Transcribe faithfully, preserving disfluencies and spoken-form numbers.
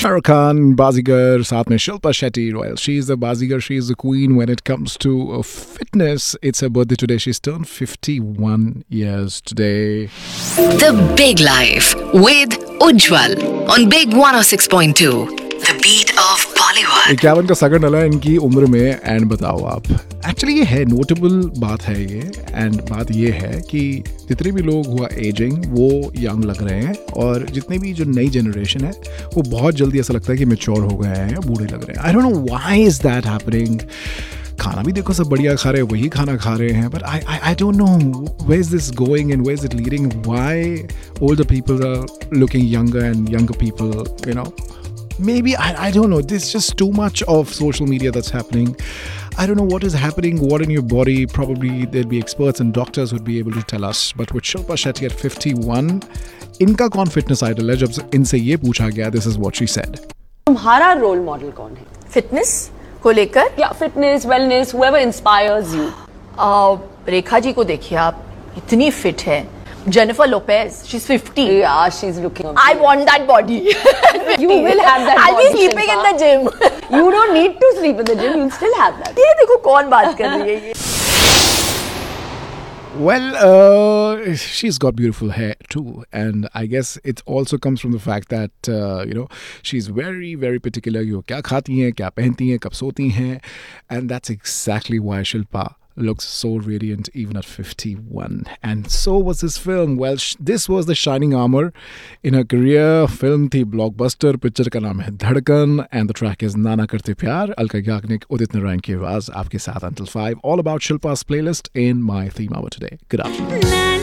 Shahrukh Khan, Bazigar, साथ में Shilpa Shetty. Well, she's the Bazigar, she's the queen when it comes to uh, fitness. It's her birthday today. She's turned fifty-one years today. The Big Life with Ujjwal on Big one oh six point two. The beat of Bollywood. इक्यावन का सगन डला है इनकी उम्र में. And बताओ आप, एक्चुअली ये है नोटेबल बात है ये. एंड बात ये है कि जितने भी लोग हुआ एजिंग वो यंग लग रहे हैं, और जितने भी जो नई जनरेशन है वो बहुत जल्दी ऐसा लगता है कि मैच्योर हो गए हैं, बूढ़े लग रहे हैं. I don't know why is that happening. खाना भी देखो सब बढ़िया खा रहे हैं, वही खाना खा रहे हैं, but I I I don't know where is this going and where is it leading. Why older people are looking younger and younger people, you know. Maybe, I, I don't know, there's just too much of social media that's happening. I don't know what is happening, what in your body. Probably there'll be experts and doctors who'd be able to tell us. But with Shilpa Shetty at fifty-one, इनका कौन fitness idol है? जब इनसे ये पूछा गया, this is what she said. तुम्हारा role model कौन है फिटनेस को लेकर? या fitness, wellness, whoever inspires you. uh, Rekha ji को देखिए, आप इतनी फिट है. Jennifer Lopez, she's fifty. Yeah, she's looking I want that body. You will have that I'll body, be sleeping Shilpa. in the gym. You don't need to sleep in the gym, you'll still have that. ये देखो कौन बात कर रही है ये. Well, uh, she's got beautiful hair too, and I guess it also comes from the fact that uh, you know, she's very very particular. You क्या खाती हैं, क्या पहनती हैं, कब सोती हैं, and that's exactly why Shilpa looks so radiant even at fifty-one. And so was this film. Well, sh- this was the shining armor in her career. Film thi blockbuster. Picture ka naam hai Dhadkan, and the track is Nana Karte Pyar. Alka Yagnik, Udit Narayan ki आवाज आपके साथ until five. All about Shilpa's playlist in my theme hour today. Good afternoon.